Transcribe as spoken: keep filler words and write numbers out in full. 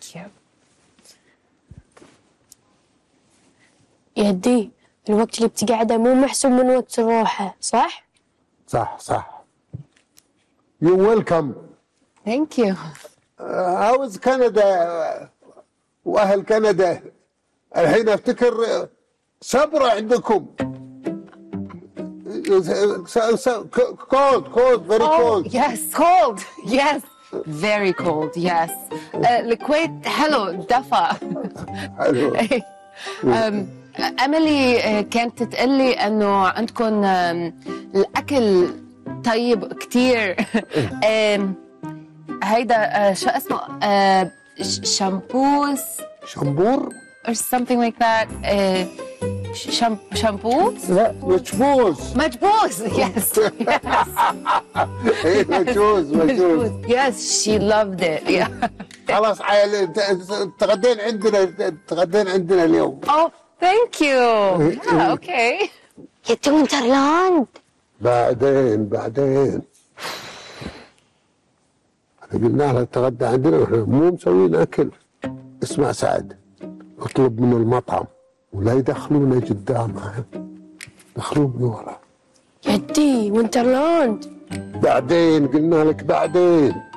you. يا هدي الوقت اللي بتقعده مو محسوب من وقت الروحة صح؟ صح صح. You're welcome. Thank you. How is Canada وأهل كندا؟ الحين أفتكر صبرة عندكم. Cold, cold, very cold. Oh, yes, cold. Yes, very cold. Yes. الكويت حلو دفى. حلو. أملي كانت تقول لي إنه عندكم الأكل طيب كتير. هيدا شو اسمه؟ شامبوز. شامبور؟ Or something like that. شام شامبوز؟ لا مجبوز. مجبوز. Yes. Yes. مجبوز مجبوز. Yes, she loved it. Yeah. خلاص عيال تغدين عندنا تغدين عندنا اليوم. Oh, thank you. Yeah, okay. يا وينترلاند. بعدين بعدين. قلنا لها تغدى عندنا واحنا مو مسوين اكل. اسمع سعد اطلب من المطعم ولا يدخلونا قدامها يدخلون من ورا. يدي وينترلاند. بعدين قلنا لك بعدين.